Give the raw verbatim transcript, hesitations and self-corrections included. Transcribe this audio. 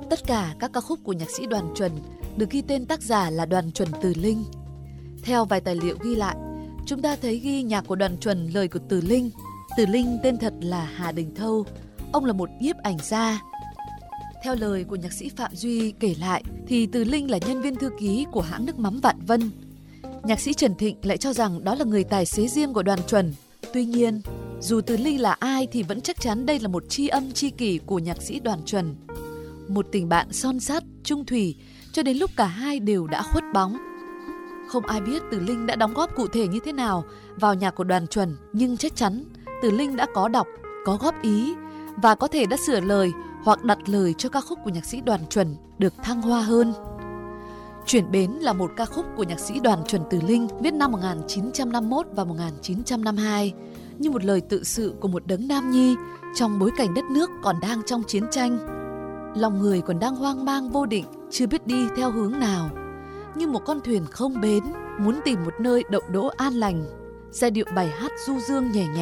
Tất cả các ca khúc của nhạc sĩ Đoàn Chuẩn được ghi tên tác giả là Đoàn Chuẩn Từ Linh. Theo vài tài liệu ghi lại, chúng ta thấy ghi nhạc của Đoàn Chuẩn lời của Từ Linh. Từ Linh tên thật là Hà Đình Thâu, ông là một nhiếp ảnh gia. Theo lời của nhạc sĩ Phạm Duy kể lại thì Từ Linh là nhân viên thư ký của hãng nước mắm Vạn Vân. Nhạc sĩ Trần Thịnh lại cho rằng đó là người tài xế riêng của Đoàn Chuẩn. Tuy nhiên, dù Từ Linh là ai thì vẫn chắc chắn đây là một tri âm tri kỷ của nhạc sĩ Đoàn Chuẩn. Một tình bạn son sắt, chung thủy cho đến lúc cả hai đều đã khuất bóng. Không ai biết Từ Linh đã đóng góp cụ thể như thế nào vào nhạc của Đoàn Chuẩn, nhưng chắc chắn Từ Linh đã có đọc, có góp ý và có thể đã sửa lời hoặc đặt lời cho ca khúc của nhạc sĩ Đoàn Chuẩn được thăng hoa hơn. Chuyển Bến là một ca khúc của nhạc sĩ Đoàn Chuẩn Từ Linh viết năm một nghìn chín trăm năm mươi mốt và một nghìn chín trăm năm mươi hai như một lời tự sự của một đấng nam nhi trong bối cảnh đất nước còn đang trong chiến tranh. Lòng người còn đang hoang mang vô định, chưa biết đi theo hướng nào. Như một con thuyền không bến, muốn tìm một nơi đậu đỗ an lành. Giai điệu bài hát du dương nhẹ nhàng.